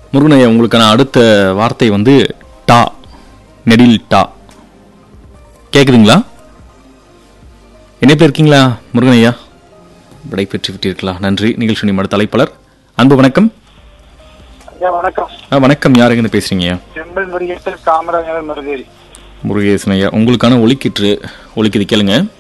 முருகனையா, உங்களுக்கான அடுத்த வார்த்தை வந்து டா, நெடில் டா. கேக்குதுங்களா? இணைப்பில் இருக்கீங்களா முருகனையா? விடை பெற்று விட்டீர்களா? நன்றி. நிகழ்ச்சி மறு தலைப்பாளர் அன்பு வணக்கம். வணக்கம். வணக்கம். யாருங்க பேசுறீங்க? காமராஜர் முருகேசன் ஐயா, உங்களுக்கான ஒலிக்கிற்று ஒலிக்குது, கேளுங்க.